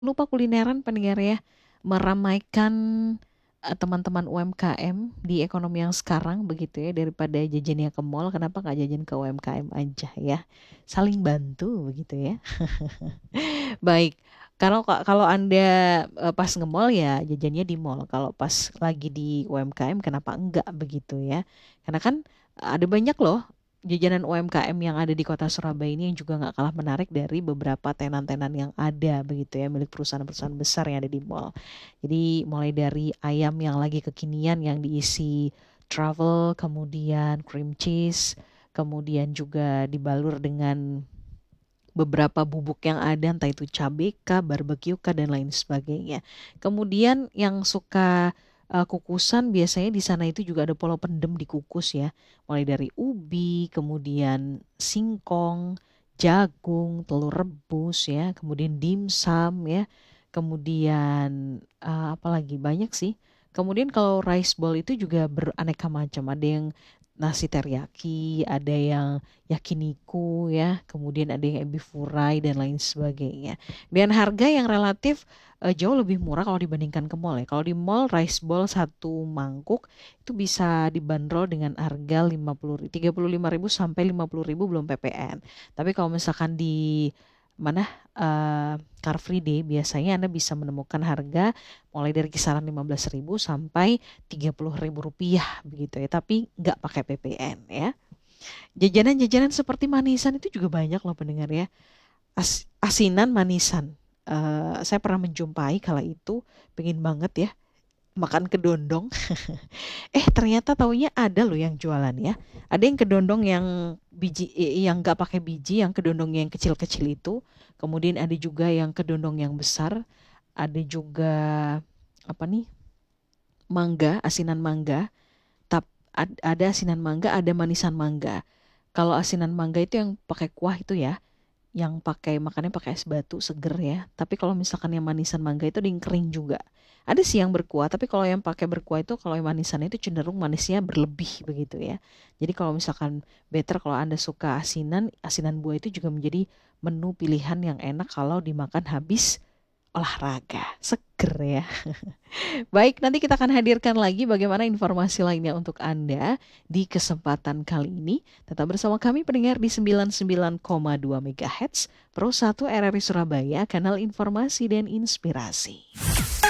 lupa kulineran pendengar ya, meramaikan teman-teman UMKM di ekonomi yang sekarang begitu ya, daripada jajannya ke mall, kenapa nggak jajan ke UMKM aja ya? Saling bantu begitu ya. Baik, kalau Anda pas nge-mall ya jajannya di mall. Kalau pas lagi di UMKM kenapa enggak begitu ya? Karena kan ada banyak loh jajanan UMKM yang ada di kota Surabaya ini yang juga nggak kalah menarik dari beberapa tenan-tenan yang ada begitu ya milik perusahaan-perusahaan besar yang ada di mall. Jadi mulai dari ayam yang lagi kekinian yang diisi truffle, kemudian cream cheese, kemudian juga dibalur dengan beberapa bubuk yang ada, entah itu cabai kah, barbecue kah, dan lain sebagainya. Kemudian yang suka kukusan biasanya di sana itu juga ada polo pendem dikukus ya, mulai dari ubi, kemudian singkong, jagung, telur rebus ya, kemudian dimsum ya, kemudian apa lagi banyak sih. Kemudian kalau rice bowl itu juga beraneka macam, ada yang nasi teriyaki, ada yang yakiniku ya, kemudian ada yang ebi furai dan lain sebagainya. Dan harga yang relatif jauh lebih murah kalau dibandingkan ke mall ya. Kalau di mall rice bowl satu mangkuk itu bisa dibanderol dengan harga 35.000 sampai 50.000 belum PPN. Tapi kalau misalkan di mana Car Free Day biasanya Anda bisa menemukan harga mulai dari kisaran 15.000 sampai 30.000 rupiah begitu ya. Tapi nggak pakai PPN ya. Jajanan-jajanan seperti manisan itu juga banyak loh pendengar ya. Asinan manisan. Saya pernah menjumpai kala itu pengen banget ya makan kedondong. Ternyata taunya ada loh yang jualan ya. Ada yang kedondong yang biji yang nggak pakai biji, yang kedondong yang kecil-kecil itu. Kemudian ada juga yang kedondong yang besar. Ada juga apa nih? Mangga, asinan mangga. Ada asinan mangga, ada manisan mangga. Kalau asinan mangga itu yang pakai kuah itu ya, yang pakai makannya pakai es batu seger ya. Tapi kalau misalkan yang manisan mangga itu ada yang kering juga. Ada sih yang berkuah, tapi kalau yang pakai berkuah itu kalau yang manisan itu cenderung manisnya berlebih begitu ya. Jadi kalau misalkan better kalau Anda suka asinan, asinan buah itu juga menjadi menu pilihan yang enak kalau dimakan habis olahraga. Seger ya. Baik, nanti kita akan hadirkan lagi bagaimana informasi lainnya untuk Anda di kesempatan kali ini. Tetap bersama kami pendengar di 99,2 MHz Pro 1 RRI Surabaya, kanal informasi dan inspirasi.